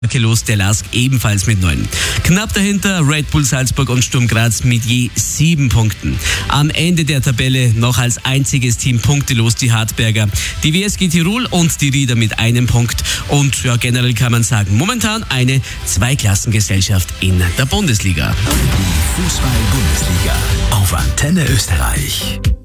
Los, der LASK ebenfalls mit 9. Knapp dahinter Red Bull Salzburg und Sturm Graz mit je 7 Punkten. Am Ende der Tabelle noch als einziges Team punktelos die Hartberger, die WSG Tirol und die Rieder mit 1 Punkt. Und ja, generell kann man sagen, momentan eine Zweiklassengesellschaft in der Bundesliga. Die Fußball-Bundesliga auf Antenne Österreich.